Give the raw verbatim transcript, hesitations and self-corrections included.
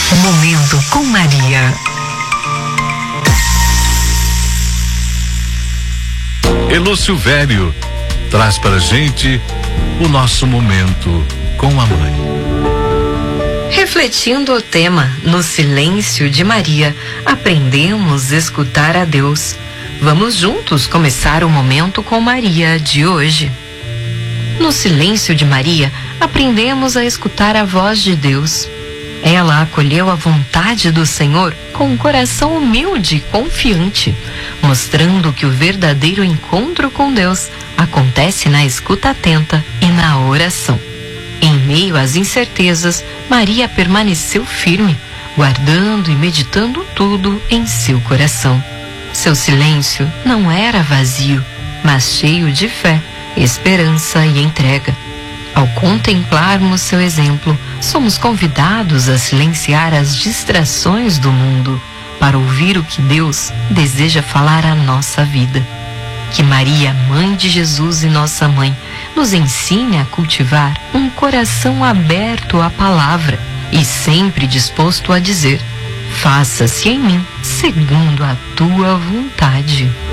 Momento com Maria. Elô Silvério traz pra gente o nosso momento com a mãe. Refletindo o tema No Silêncio de Maria, aprendemos a escutar a Deus. Vamos juntos começar o Momento com Maria de hoje. No silêncio de Maria, aprendemos a escutar a voz de Deus. Ela acolheu a vontade do Senhor com um coração humilde e confiante, mostrando que o verdadeiro encontro com Deus acontece na escuta atenta e na oração. Em meio às incertezas, Maria permaneceu firme, guardando e meditando tudo em seu coração. Seu silêncio não era vazio, mas cheio de fé, esperança e entrega. Ao contemplarmos seu exemplo, somos convidados a silenciar as distrações do mundo para ouvir o que Deus deseja falar à nossa vida. Que Maria, mãe de Jesus e nossa mãe, nos ensine a cultivar um coração aberto à palavra e sempre disposto a dizer: faça-se em mim segundo a tua vontade.